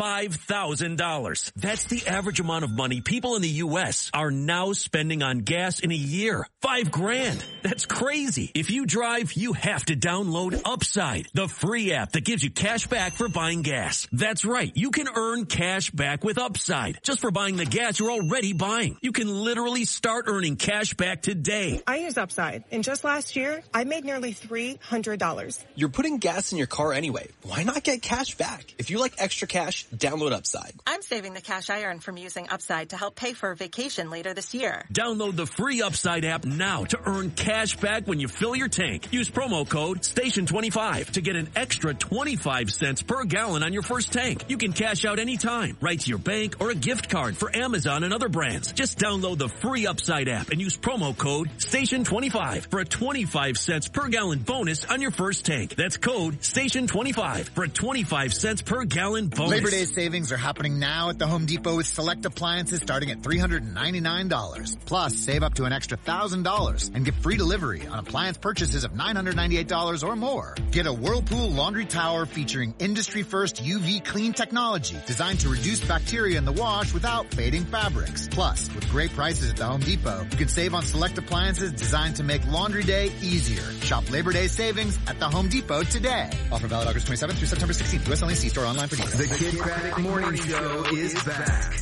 $5,000. That's the average amount of money people in the U.S. are now spending on gas in a year. $5,000. That's crazy. If you drive, you have to download Upside, the free app that gives you cash back for buying gas. That's right. You can earn cash back with Upside just for buying the gas you're already buying. You can literally start earning cash back today. I use Upside, and just last year, I made nearly $300. You're putting gas in your car anyway. Why not get cash back? If you like extra cash, download Upside. I'm saving the cash I earn from using Upside to help pay for a vacation later this year. Download the free Upside app now to earn cash back when you fill your tank. Use promo code STATION25 to get an extra 25 cents per gallon on your first tank. You can cash out anytime, right to your bank or a gift card for Amazon and other brands. Just download the free Upside app and use promo code STATION25 for a 25 cents per gallon bonus on your first tank. That's code STATION25 for a 25 cents per gallon bonus. Labor Day savings are happening now at the Home Depot with select appliances starting at $399. Plus, save up to an extra $1,000 and get free delivery on appliance purchases of $998 or more. Get a Whirlpool laundry tower featuring industry-first UV clean technology designed to reduce bacteria in the wash without fading fabrics. Plus, with great prices at the Home Depot, you can save on select appliances designed to make laundry day easier. Shop Labor Day savings at the Home Depot today. Offer valid August 27th through September 16th. US only. See store online for details. The Kid Craddock Morning Show is back.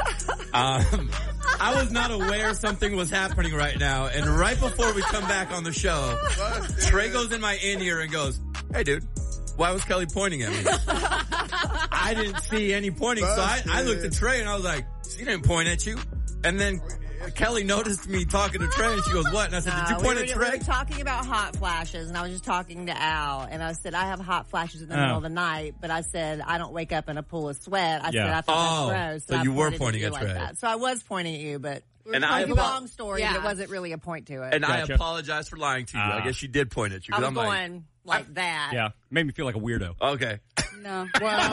I was not aware something was happening right now, and right before we come back on the show, Trey goes in my in-ear and goes, "Hey, dude, why was Kelly pointing at me?" I didn't see any pointing, so I looked at Trey and I was like, "She didn't point at you." And then Kelly noticed me talking to Trey, and she goes, "What?" And I said, "Did you point at Trey?" We were talking about hot flashes, and I was just talking to Al, and I said, I have hot flashes in the middle of the night, but I said, I don't wake up in a pool of sweat. I said, I think that's gross. So you were pointing at Trey. That. So I was pointing at you, but and it's a long story, but it wasn't really a point to it. And I apologize for lying to you. I guess she did point at you. I was going like that. Yeah, made me feel like a weirdo. Okay. No.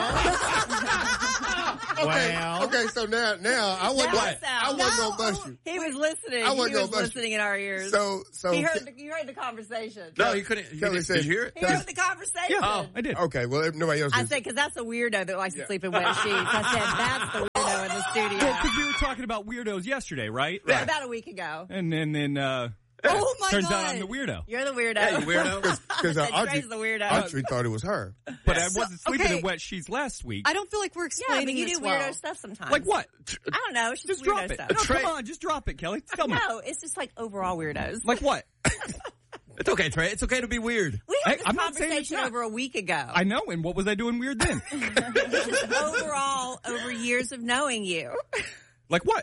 Okay, so now I wasn't gonna bust you. He was listening. I wasn't he was gonna bust listening in our ears. So you heard the conversation. No, he couldn't. Kelly said, did you hear it? He heard the conversation. Oh, I did. Okay, well, nobody else did. I said, because that's a weirdo that likes to sleep in wet sheets. I said, that's the weirdo in the studio. Well, because we were talking about weirdos yesterday, right? Yeah, about a week ago. And then oh my turns God. out I'm the weirdo. You're the weirdo. Yeah, you weirdo. Because Trey's the weirdo. Audrey thought it was her. But I wasn't sleeping in wet sheets last week. I don't feel like we're explaining you this do well. weirdo stuff sometimes. Like what? I don't know. It's Just weirdo drop it. stuff. No, come on, just drop it, Kelly. Tell me. No, it's just like overall weirdos. Like what? It's okay, Trey. It's okay to be weird. We had this I'm not saying it's conversation not. over a week ago. I know, and what was I doing weird then? Just overall, over years of knowing you. Like what?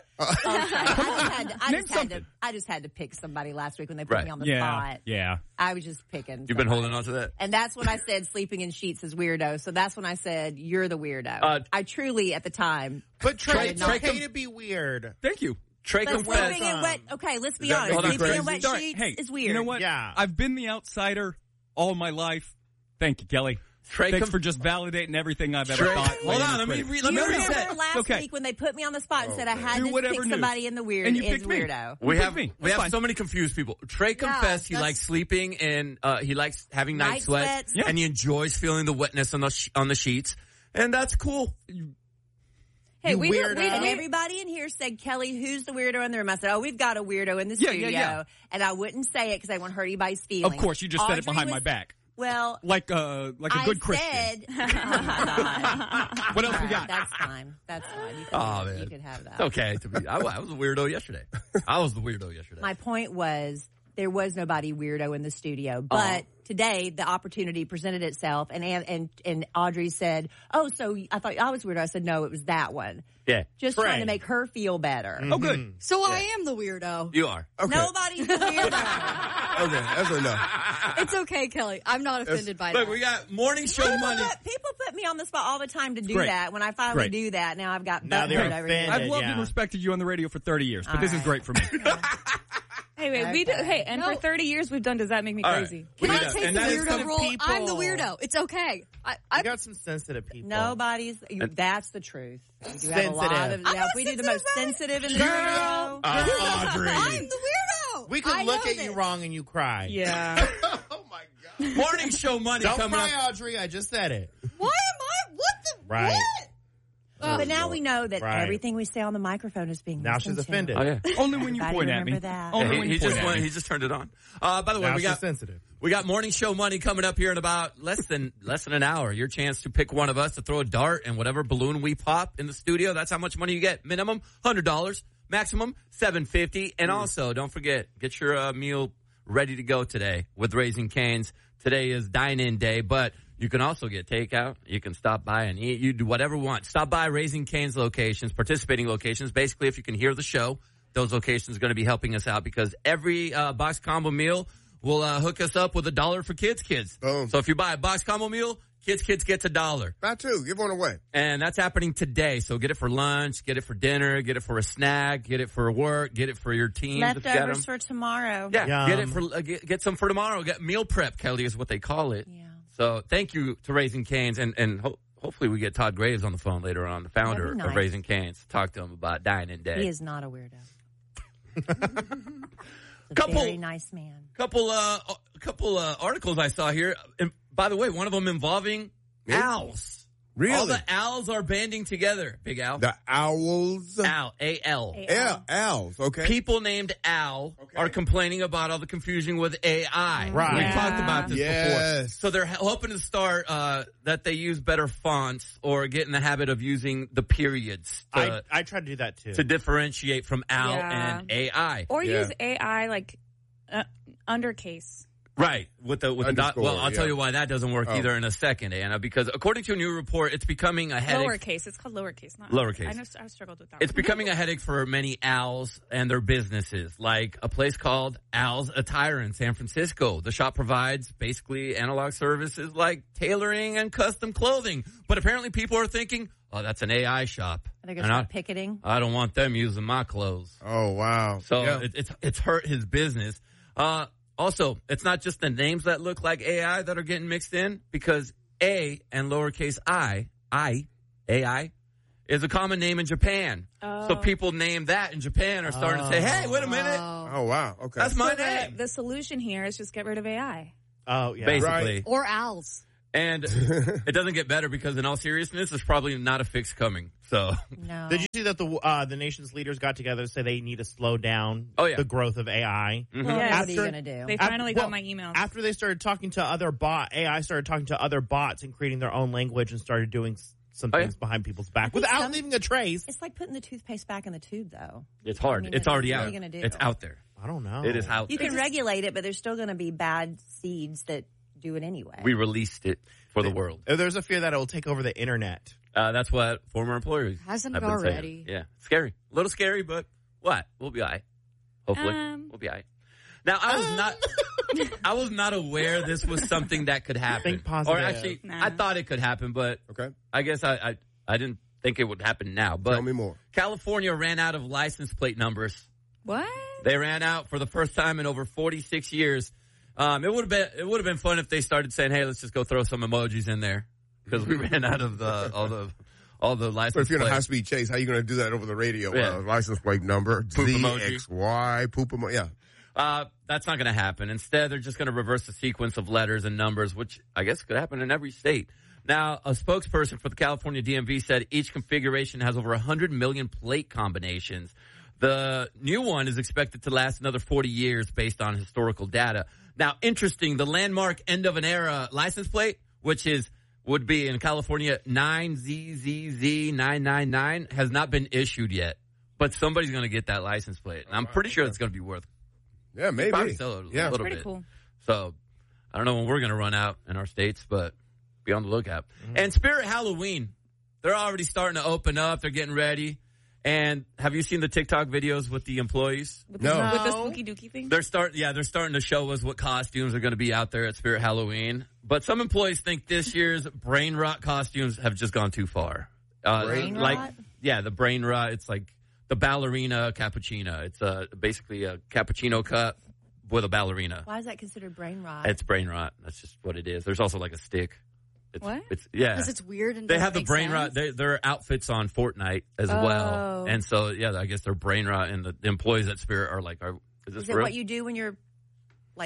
I just had to pick somebody last week when they put me on the spot. Yeah. I was just picking. You've been holding on to that? And that's when I said sleeping in sheets is weirdo. So that's when I said you're the weirdo. I truly, at the time. But Trey, it's okay to be weird. Thank you. Trey confessed. Sleeping in wet, okay, let's be honest. Sleeping in wet sheets is weird. You know what? Yeah. I've been the outsider all my life. Thank you, Kelly. Thanks for just validating everything I've ever thought. Hold on, let me remember last week when they put me on the spot and said I had to pick somebody in the weird and you is picked me. weirdo. We have so many confused people. Trey confessed he likes sleeping and he likes having night sweats and he enjoys feeling the wetness on the sheets, and that's cool. Hey, everybody in here said, Kelly, who's the weirdo in the room? I said, we've got a weirdo in the studio. Yeah. And I wouldn't say it because I wouldn't hurt anybody's feelings. Of course, you just said it behind my back. Well, like a good Christian. What else we got? That's fine. You could have that. Okay. I was a weirdo yesterday. My point was there was nobody weirdo in the studio, but today the opportunity presented itself, and Audrey said, "Oh, so I thought I was weirdo." I said, "No, it was that one." Yeah, just trying to make her feel better. Mm-hmm. Oh, good. So I am the weirdo. You are. Okay. Nobody's the weirdo. Okay, that's enough. It's okay, Kelly. I'm not offended by that. Look, we got morning show money. People put me on the spot all the time to do that. When I finally do that, now I've got butthurt over here. I've loved and respected you on the radio for 30 years, but this is great for me. Hey, wait, for 30 years we've done Does That Make Me Crazy? Can I take the weirdo role? I'm the weirdo. It's okay. I got some sensitive people. That's the truth. You have a lot of, if we do the most sensitive in the studio. Audrey. I'm the weirdo. We could look at you wrong and you cry. Yeah. Oh my God. Morning show money Don't coming cry, up. Audrey. I just said it. Why am I? What the? Right. What? But now we know that Right. everything we say on the microphone is being Now she's listened to. offended. Oh, yeah. Only when you Everybody point at me. remember that. Only when you point at me. He just turned it on. By the way, Now we she's got sensitive. We got morning show money coming up here in about less than an hour. Your chance to pick one of us to throw a dart and whatever balloon we pop in the studio. That's how much money you get. Minimum $100, maximum $750. And also, don't forget, get your meal ready to go today with Raising Cane's. Today is dine-in day, but you can also get takeout. You can stop by and eat. You do whatever you want. Stop by Raising Cane's locations, participating locations. Basically, if you can hear the show, those locations are going to be helping us out because every box combo meal will hook us up with $1 for kids. Boom. So if you buy a box combo meal, kids gets $1. Buy two. Give one away. And that's happening today. So get it for lunch, get it for dinner, get it for a snack, get it for work, get it for your team. Leftovers for tomorrow. Yeah, get it for get some for tomorrow. Get meal prep, Kelly, is what they call it. Yeah. So thank you to Raising Cane's, and hopefully we get Todd Graves on the phone later on, the founder That'd be of nice. Raising Cane's, to talk to him about dine-in day. He is not a weirdo. Couple- very nice man. Couple articles I saw here, and by the way, one of them involving owls. Really? All the owls are banding together. Big Al. The owls. Owl. A-L. Yeah, owls. Okay. People named Al are complaining about all the confusion with AI. Right. We Yeah. talked about this before. Yes. So they're hoping to start that they use better fonts or get in the habit of using the periods to, I try to do that too. to differentiate from Al Yeah. and AI. Or Yeah. use AI like undercase. Right, with the dot. Underscore, Well, I'll tell yeah. you why that doesn't work either in a second, Anna, because according to a new report, it's becoming a headache. Lowercase. It's called lowercase, not Lowercase. I know I struggled with that. It's one. becoming a headache for many owls and their businesses, like a place called Owl's Attire in San Francisco. The shop provides basically analog services like tailoring and custom clothing. But apparently people are thinking, oh, that's an AI shop. Are they going to start picketing? I don't want them using my clothes. Oh, wow. So Yeah. it's hurt his business. Also, it's not just the names that look like AI that are getting mixed in, because A and lowercase AI, is a common name in Japan. So people named that in Japan are starting to say, hey, wait a minute. Oh, wow. Okay. That's my So name. the solution here is just get rid of AI. Oh, yeah. Basically. Right. Or owls. And it doesn't get better because in all seriousness, there's probably not a fix coming. So No. Did you see that the nation's leaders got together to say they need to slow down yeah. the growth of AI? Well, Yes. what are you going to do? They finally got my emails. After they started talking to other AI started talking to other bots and creating their own language and started doing some things behind people's back without leaving a trace. It's like putting the toothpaste back in the tube, though. it's hard. I mean, it's already what out. are you gonna do? It's out there. I don't know. It is out You there. can regulate it, but there's still going to be bad seeds that do it anyway. We released it for the world. There's a fear that it will take over the internet. That's what former employers Hasn't have it been already? saying. Yeah, scary. A little scary, but what? We'll be all right. Hopefully, we'll be all right. Now, I was not aware this was something that could happen. Think positive. Or actually, Nah. I thought it could happen, but Okay. I guess I didn't think it would happen now. But Tell me more. California ran out of license plate numbers. What? They ran out for the first time in over 46 years. It would have been fun if they started saying, "Hey, let's just go throw some emojis in there," because we ran out of all the license But if you're in a plates. high-speed chase, how are you going to do that over the radio? Yeah. License plate number, Poop Z, emoji. X, Y, poop emoji. Yeah. That's not going to happen. Instead, they're just going to reverse the sequence of letters and numbers, which I guess could happen in every state. Now, a spokesperson for the California DMV said each configuration has over 100 million plate combinations. The new one is expected to last another 40 years based on historical data. Now, interesting, the landmark end of an era license plate, which would be in California 9ZZZ999, has not been issued yet. But somebody's going to get that license plate. And I'm pretty sure it's going to be worth. Yeah, maybe. Probably sell it a little Pretty bit. cool. So I don't know when we're going to run out in our states, but be on the lookout. And Spirit Halloween, they're already starting to open up. They're getting ready. And have you seen the TikTok videos with the employees? With No. the spooky dookie thing? They're starting to show us what costumes are going to be out there at Spirit Halloween. But some employees think this year's brain rot costumes have just gone too far. Brain rot? Yeah, the brain rot. It's like the ballerina cappuccino. It's basically a cappuccino cup with a ballerina. Why is that considered brain rot? It's brain rot. That's just what it is. There's also like a stick. What? Yeah. Because it's weird and They doesn't have the make brain sense? rot. Their outfits on Fortnite as well. And so, yeah, I guess they're brain rot. And the employees at Spirit are like, is this Is it real? what you do when you're like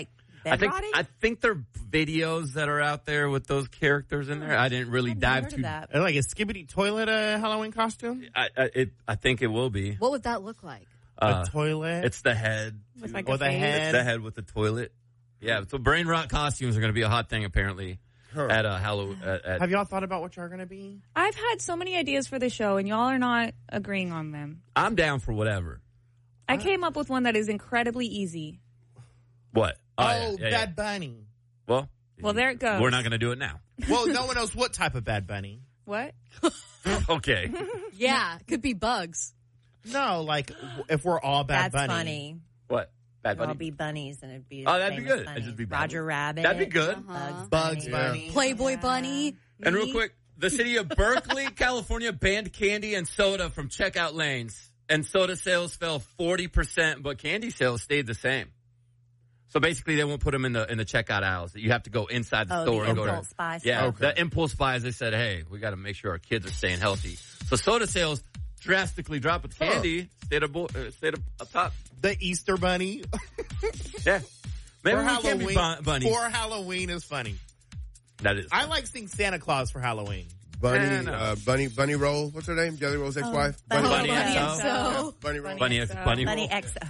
I think there are videos that are out there with those characters in there. I didn't really dive too. Like a Skibidi Toilet Halloween costume? I think it will be. What would that look like? A toilet? It's the head. With like or the head? It's the head with the toilet. Yeah, so brain rot costumes are going to be a hot thing, apparently, at Halloween. Have y'all thought about what y'all are going to be? I've had so many ideas for the show, and y'all are not agreeing on them. I'm down for whatever. I came up with one that is incredibly easy. What? Bad Bunny. Well, there it goes. We're not going to do it now. Well, no one knows what type of Bad Bunny. What? Okay. Yeah, it could be bugs. No, like if we're all Bad Bunny. That's funny. What? Bad Bunny? We'll all be bunnies and it'd be that'd be good. Bunny. It'd just be Roger Rabbit. That'd be good. Bugs Bunny. Playboy Bunny. And real quick, the city of Berkeley, California banned candy and soda from checkout lanes. And soda sales fell 40%, but candy sales stayed the same. So basically, they won't put them in the checkout aisles. You have to go inside the store and go to impulse buy. Yeah, the impulse buys. They said, "Hey, we got to make sure our kids are staying healthy." So soda sales drastically dropped, but candy stayed up top. The Easter Bunny. Yeah, maybe for we Halloween, can be bunnies. For Halloween is funny. That is. I like seeing Santa Claus for Halloween. Bunny Roll. What's her name? Jelly Roll's ex-wife. Bunny XO. Bunny Roll. Bunny XO.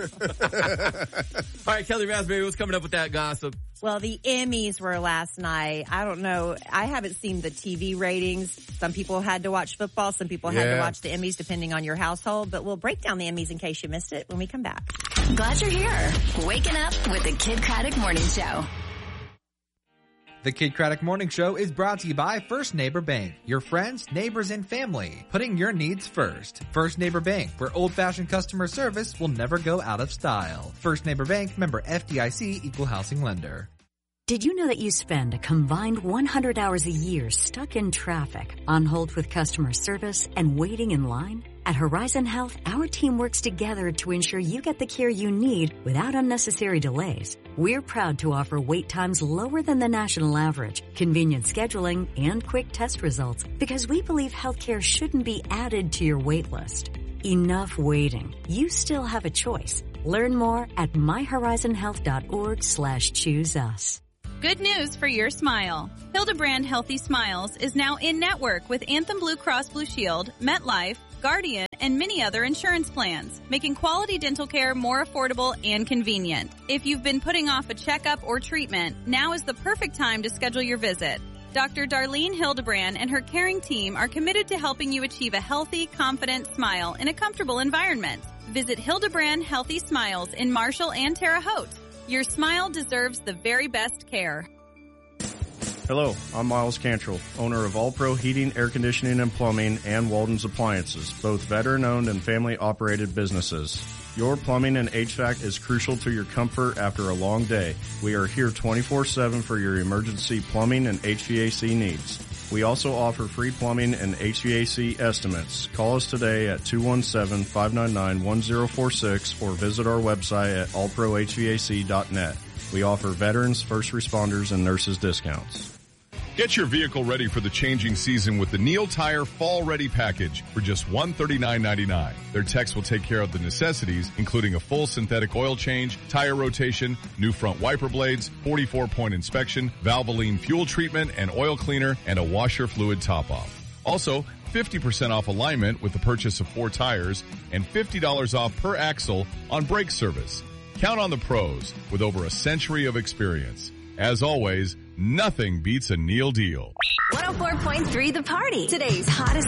All right, Kelly Raspberry, what's coming up with that gossip? Well, the Emmys were last night. I don't know. I haven't seen the TV ratings. Some people had to watch football. Some people had to watch the Emmys, depending on your household. But we'll break down the Emmys in case you missed it when we come back. Glad you're here. Waking up with the Kid Craddock Morning Show. The Kid Craddock Morning Show is brought to you by First Neighbor Bank. Your friends, neighbors, and family. Putting your needs first. First Neighbor Bank, where old-fashioned customer service will never go out of style. First Neighbor Bank, member FDIC, equal housing lender. Did you know that you spend a combined 100 hours a year stuck in traffic, on hold with customer service, and waiting in line? At Horizon Health, our team works together to ensure you get the care you need without unnecessary delays. We're proud to offer wait times lower than the national average, convenient scheduling, and quick test results, because we believe healthcare shouldn't be added to your wait list. Enough waiting. You still have a choice. Learn more at myhorizonhealth.org/choose us. Good news for your smile. Hildebrand Healthy Smiles is now in-network with Anthem Blue Cross Blue Shield, MetLife, Guardian, and many other insurance plans, making quality dental care more affordable and convenient. If you've been putting off a checkup or treatment, now is the perfect time to schedule your visit. Dr. Darlene Hildebrand and her caring team are committed to helping you achieve a healthy, confident smile in a comfortable environment. Visit Hildebrand Healthy Smiles in Marshall and Terre Haute. Your smile deserves the very best care. Hello, I'm Miles Cantrell, owner of All Pro Heating, Air Conditioning, and Plumbing, and Walden's Appliances, both veteran-owned and family-operated businesses. Your plumbing and HVAC is crucial to your comfort after a long day. We are here 24/7 for your emergency plumbing and HVAC needs. We also offer free plumbing and HVAC estimates. Call us today at 217-599-1046 or visit our website at allprohvac.net. We offer veterans, first responders, and nurses discounts. Get your vehicle ready for the changing season with the Neil Tire Fall Ready Package for just $139.99. Their techs will take care of the necessities, including a full synthetic oil change, tire rotation, new front wiper blades, 44-point inspection, Valvoline fuel treatment and oil cleaner, and a washer fluid top-off. Also, 50% off alignment with the purchase of 4 tires and $50 off per axle on brake service. Count on the pros with over a century of experience. As always, nothing beats a Neil deal. 104.3 The Party. Today's hottest